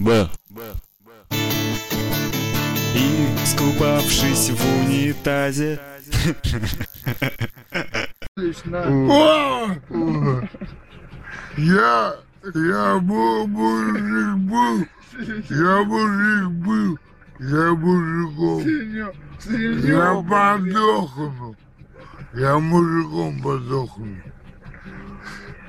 И, скупавшись в унитазе. Я мужик был, я мужиком. Я подохну, я мужиком подохну.